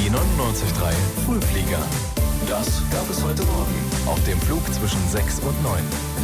Die 99.3 Frühflieger. Das gab es heute Morgen auf dem Flug zwischen 6 und 9.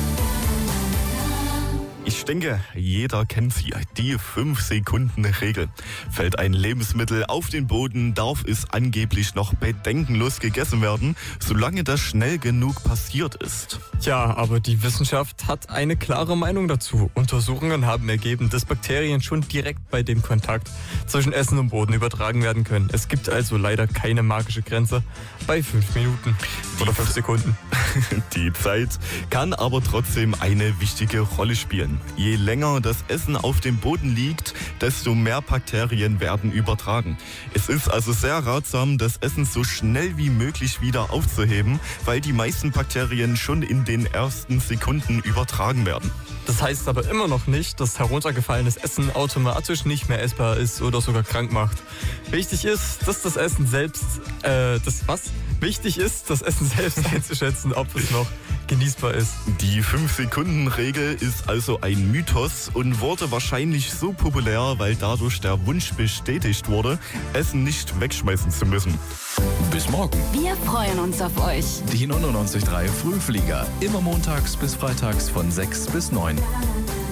Ich denke, jeder kennt sie, die 5-Sekunden-Regel. Fällt ein Lebensmittel auf den Boden, darf es angeblich noch bedenkenlos gegessen werden, solange das schnell genug passiert ist. Ja, aber die Wissenschaft hat eine klare Meinung dazu. Untersuchungen haben ergeben, dass Bakterien schon direkt bei dem Kontakt zwischen Essen und Boden übertragen werden können. Es gibt also leider keine magische Grenze bei 5 Minuten oder 5 Sekunden. Die Zeit kann aber trotzdem eine wichtige Rolle spielen. Je länger das Essen auf dem Boden liegt, desto mehr Bakterien werden übertragen. Es ist also sehr ratsam, das Essen so schnell wie möglich wieder aufzuheben, weil die meisten Bakterien schon in den ersten Sekunden übertragen werden. Das heißt aber immer noch nicht, dass heruntergefallenes Essen automatisch nicht mehr essbar ist oder sogar krank macht. Wichtig ist, dass das Essen selbst, Wichtig ist, das Essen selbst einzuschätzen, ob es noch genießbar ist. Die 5-Sekunden-Regel ist also ein Mythos und wurde wahrscheinlich so populär, weil dadurch der Wunsch bestätigt wurde, Essen nicht wegschmeißen zu müssen. Bis morgen. Wir freuen uns auf euch. Die 99.3 Frühflieger. Immer montags bis freitags von 6 bis 9.